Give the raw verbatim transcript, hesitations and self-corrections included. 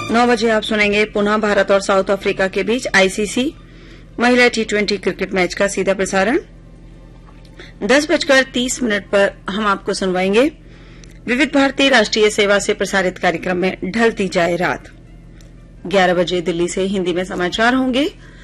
नौ बजे आप सुनेंगे पुनः भारत और साउथ अफ्रीका के बीच आईसीसी महिला टी ट्वेंटी क्रिकेट मैच का सीधा प्रसारण। दस बजकर तीस मिनट पर हम आपको सुनवाएंगे विविध भारती राष्ट्रीय सेवा से प्रसारित कार्यक्रम में ढलती जाए रात। ग्यारह बजे दिल्ली से हिंदी में समाचार होंगे।